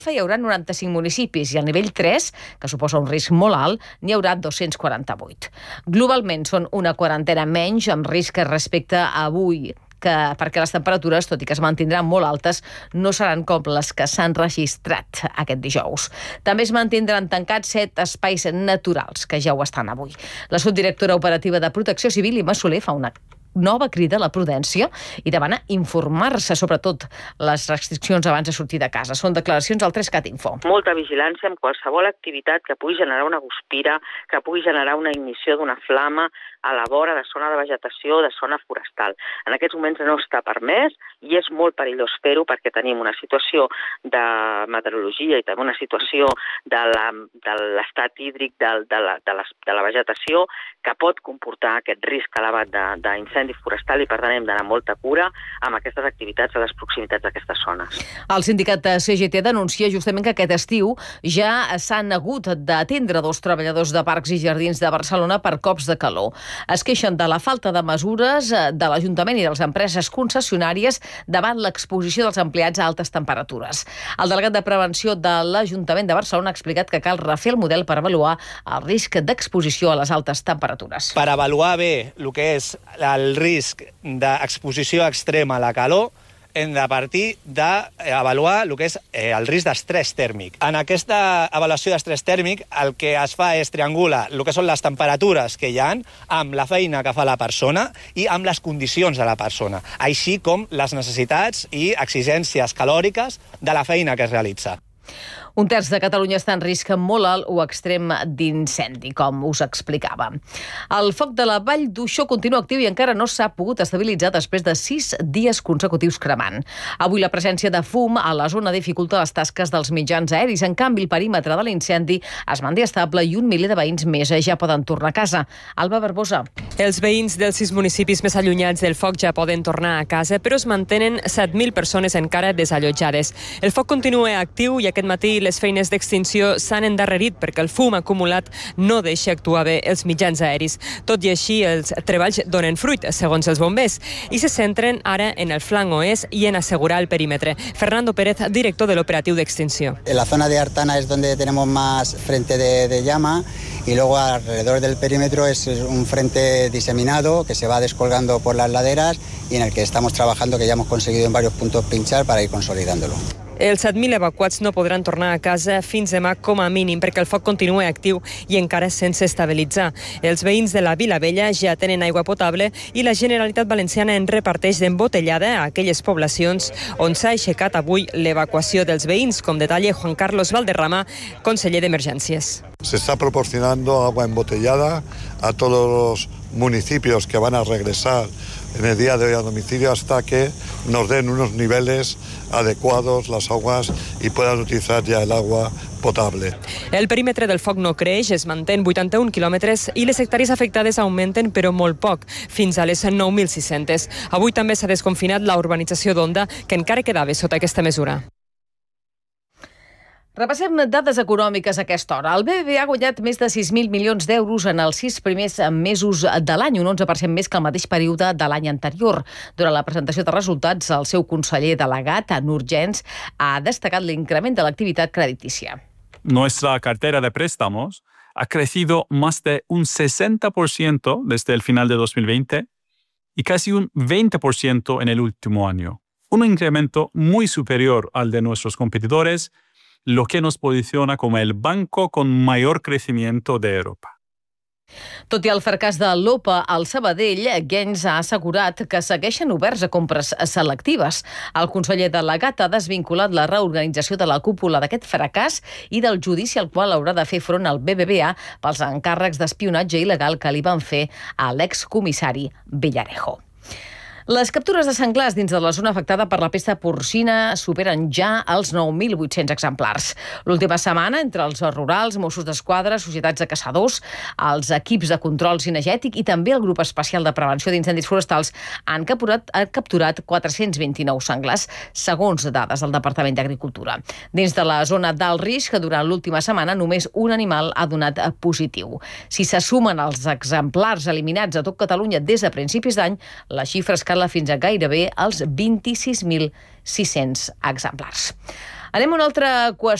hi haurà 95 municipis i al nivell 3, que suposa un risc molt alt, n'hi haurà 248. Globalment són una quarantena menys amb risc respecte a avui, perquè les temperatures, tot i que es mantindran molt altes, no seran com les que s'han registrat aquest dijous. També es mantindran tancats 7 espais naturals, que ja ho estan avui. La subdirectora operativa de Protecció Civil, Imma Soler, fa una nova crida a la prudència i demana informar-se, sobretot les restriccions abans de sortir de casa. Són declaracions al 3CAT Info. Molta vigilància amb qualsevol activitat que pugui generar una guspira, que pugui generar una ignició d'una flama a la vora de zona de vegetació o de zona forestal. En aquests moments no està permès i és molt perillós fer-ho perquè tenim una situació de meteorologia i també una situació de l'estat hídric de la vegetació que pot comportar aquest risc elevat d'incendi forestal i per tant hem d'anar amb molta cura amb aquestes activitats a les proximitats d'aquestes zones. El sindicat CGT denuncia justament que aquest estiu ja s'han hagut d'atendre 2 treballadors de parcs i jardins de Barcelona per cops de calor. Es queixen de la falta de mesures de l'Ajuntament i de les empreses concessionàries davant l'exposició dels empleats a altes temperatures. El delegat de Prevenció de l'Ajuntament de Barcelona ha explicat que cal refer el model per avaluar el risc d'exposició a les altes temperatures. Per avaluar bé el que és el risc d'exposició extrema a la calor, hem de partir d'avaluar el que és el risc d'estrès tèrmic. En aquesta avaluació d'estrès tèrmic el que es fa és triangular el que són les temperatures que hi ha amb la feina que fa la persona i amb les condicions de la persona, així com les necessitats i exigències calòriques de la feina que es realitza. 1/3 de Catalunya està en risc molt alt o extrem d'incendi, com us explicava. El foc de la Vall d'Uixó continua actiu i encara no s'ha pogut estabilitzar després de 6 dies consecutius cremant. Avui la presència de fum a la zona dificulta les tasques dels mitjans aeris. En canvi, el perímetre de l'incendi es manté estable i 1 miler de veïns més ja poden tornar a casa. Alba Barbosa. Els veïns dels 6 municipis més allunyats del foc ja poden tornar a casa, però es mantenen 7.000 persones encara desallotjades. El foc continua actiu i aquest matí les feines d'extinció s'han endarrerit perquè el fum acumulat no deixa actuar bé els mitjans aeris. Tot i així, els treballs donen fruit, segons els bombers, i se centren ara en el flanc oest i en assegurar el perímetre. Fernando Pérez, director del operatiu d'extinció. En la zona de Artana es donde tenemos más frente de llama y luego alrededor del perímetro es un frente diseminado que se va descolgando por las laderas y en el que estamos trabajando, que ya hemos conseguido en varios puntos pinchar para ir consolidándolo. Els 7.000 evacuats no podran tornar a casa fins demà com a mínim perquè el foc continua actiu i encara sense estabilitzar. Els veïns de la Vila Vella ja tenen aigua potable i la Generalitat Valenciana en reparteix d'embotellada a aquelles poblacions on s'ha aixecat avui l'evacuació dels veïns, com detalla Juan Carlos Valderrama, conseller d'Emergències. Se está proporcionando agua embotellada a todos los municipios que van a regresar en el día de hoy a domicilio hasta que nos den unos niveles adecuados las aguas y puedan utilizar ya el agua potable. El perímetre del foc no creix, es manté en 81 quilòmetres i les hectàrees afectades augmenten, però molt poc, fins a les 9.600. Avui també s'ha desconfinat la urbanització d'Onda, que encara quedava sota aquesta mesura. Repassem dades econòmiques a aquesta hora. El BBVA ha guanyat més de 6.000 milions d'euros en els 6 primers mesos de l'any, un 11% més que el mateix període de l'any anterior. Durant la presentació de resultats, el seu conseller delegat, Nur Gens, ha destacat l'increment de l'activitat creditícia. Nuestra cartera de préstamos ha crecido más de un 60% desde el final de 2020 y casi un 20% en el último año. Un incremento muy superior al de nuestros competidores, lo que nos posiciona como el banco con mayor crecimiento de Europa. Tot i el fracàs de l'OPA al Sabadell, Gens ha assegurat que segueixen oberts a compres selectives. El conseller delegat ha desvinculat la reorganització de la cúpula d'aquest fracàs i del judici al qual haurà de fer front al BBVA pels encàrrecs d'espionatge il·legal que li van fer a l'excomissari Villarejo. Les captures de senglars dins de la zona afectada per la pesta porcina superen ja els 9.800 exemplars. L'última setmana, entre els rurals, Mossos d'Esquadra, societats de caçadors, els equips de control cinegètic i també el grup especial de prevenció d'incendis forestals han capturat 429 senglars, segons dades del Departament d'Agricultura. Dins de la zona d'alt risc, durant l'última setmana, només un animal ha donat positiu. Si se sumen els exemplars eliminats a tot Catalunya des de principis d'any, la xifra escala fins a gairebé els 26.600 exemplars. Anem a una altra qüestió.